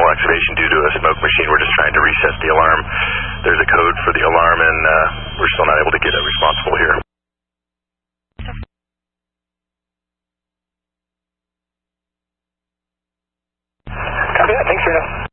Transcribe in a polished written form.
mechanical activation due to a smoke machine. We're just trying to reset the alarm. There's a code for the alarm, and we're still not able to get it responsible here. Copy that. Thanks, Reno.